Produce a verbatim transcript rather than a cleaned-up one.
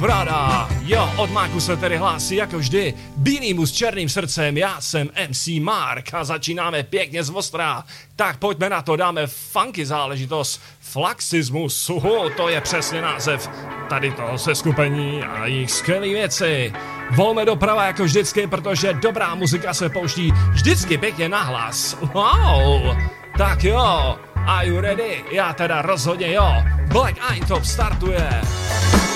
Prada. Jo, od Máku se tedy hlásí jako vždy bílýmu s černým srdcem, já jsem em cé Mark a začínáme pěkně z ostra. Tak pojďme na to, dáme funky záležitost, flaxismus, uhu, to je přesně název tady toho seskupení a jejich skvělý věci. Volme doprava jako vždycky, protože dobrá muzika se pouští vždycky pěkně nahlas. Wow, tak jo, are you ready? Já teda rozhodně jo. Black Eyed Top startuje.